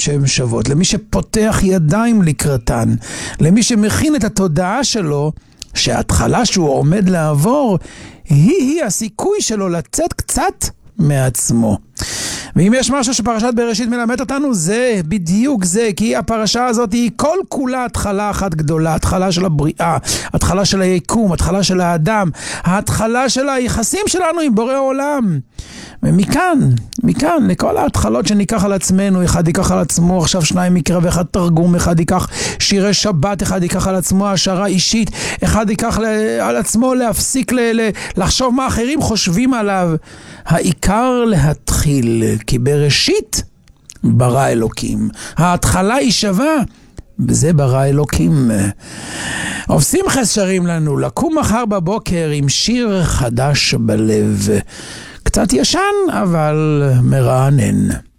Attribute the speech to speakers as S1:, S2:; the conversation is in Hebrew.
S1: שהן שוות, למי שפותח ידיים לקראתן, למי שמכין את התודעה שלו, שההתחלה שהוא עומד לעבור, היא הסיכוי שלו לצאת קצת מעצמו. ואם יש משהו שפרשת בראשית מלמד אותנו, זה בדיוק זה, כי הפרשה הזאת היא כל כולה התחלה אחת גדולה, התחלה של הבריאה, התחלה של היקום, התחלה של האדם, ההתחלה של היחסים שלנו עם בורא עולם. ומכאן, לכל ההתחלות שניקח על עצמנו, אחד ייקח על עצמו עכשיו 2 מקרא ואחד תרגום, אחד ייקח שירי שבת, אחד ייקח על עצמו השערה אישית, אחד ייקח על עצמו להפסיק לחשוב מה אחרים חושבים עליו. העיקר להתחיל, כי בראשית ברא אלוקים. ההתחלה היא שווה, בזה ברא אלוקים. עושים חסרים לנו לקום מחר בבוקר עם שיר חדש בלב. קצת ישן, אבל מרענן.